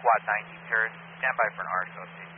Watt 90 Paris. Stand by for an RSO update.